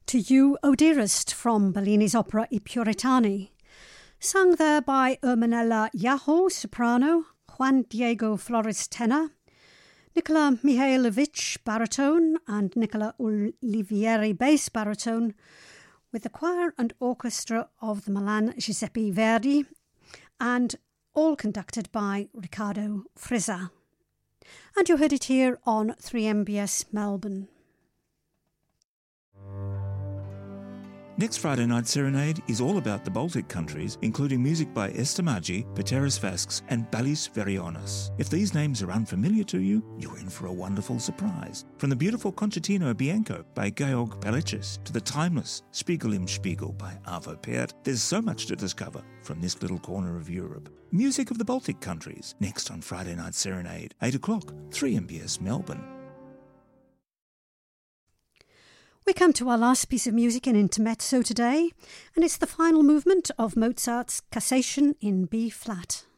To You, O Dearest, from Bellini's opera I Puritani. Sung there by Erminella Yaho, soprano, Juan Diego Flores, tenor, Nicola Mihailovich, baritone, and Nicola Olivieri, bass baritone, with the choir and orchestra of the Milan Giuseppe Verdi, and all conducted by Riccardo Frizza. And you heard it here on 3MBS Melbourne. Next Friday Night Serenade is all about the Baltic countries, including music by Estamagi, Peteris Vasks and Balis Verionis. If these names are unfamiliar to you, you're in for a wonderful surprise. From the beautiful Concertino Bianco by Georg Pelitzis to the timeless Spiegel im Spiegel by Arvo Pärt, there's so much to discover from this little corner of Europe. Music of the Baltic countries, next on Friday Night Serenade, 8 o'clock, 3MBS Melbourne. We come to our last piece of music in Intermezzo today, and it's the final movement of Mozart's Cassation in B-flat.